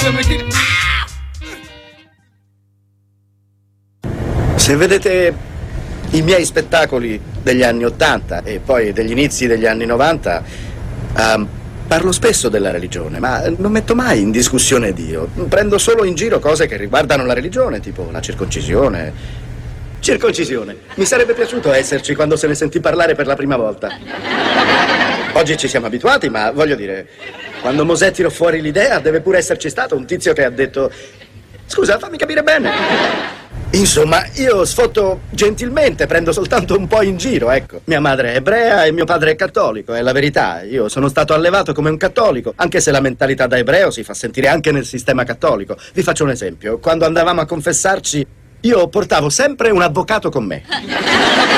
Se vedete i miei spettacoli degli anni '80 e poi degli inizi degli anni '90, parlo spesso della religione, ma non metto mai in discussione Dio. Prendo solo in giro cose che riguardano la religione, tipo la circoncisione. Circoncisione. Mi sarebbe piaciuto esserci quando se ne sentì parlare per la prima volta. Oggi ci siamo abituati, ma voglio dire, quando Mosè tirò fuori l'idea, deve pure esserci stato un tizio che ha detto: scusa, fammi capire bene. Insomma, io sfotto gentilmente, prendo soltanto un po' in giro, ecco. Mia madre è ebrea e mio padre è cattolico, è la verità. Io sono stato allevato come un cattolico, anche se la mentalità da ebreo si fa sentire anche nel sistema cattolico. Vi faccio un esempio. Quando andavamo a confessarci, io portavo sempre un avvocato con me.